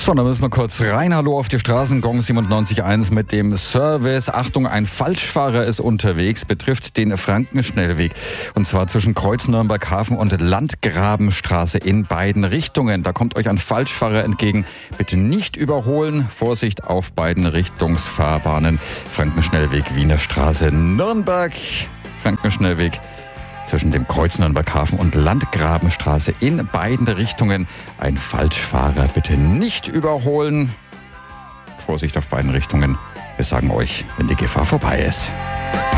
So, dann müssen wir kurz rein. Hallo auf die Straßen. Gong 97.1 mit dem Service. Achtung, ein Falschfahrer ist unterwegs, betrifft den Frankenschnellweg. Und zwar zwischen Kreuz Nürnberg-Hafen und Landgrabenstraße in beiden Richtungen. Da kommt euch ein Falschfahrer entgegen. Bitte nicht überholen. Vorsicht auf beiden Richtungsfahrbahnen. Frankenschnellweg, Wiener Straße, Nürnberg. Frankenschnellweg zwischen dem Kreuz Nürnberg-Hafen und Landgrabenstraße in beiden Richtungen. Ein Falschfahrer bitte nicht überholen. Vorsicht auf beiden Richtungen. Wir sagen euch, wenn die Gefahr vorbei ist.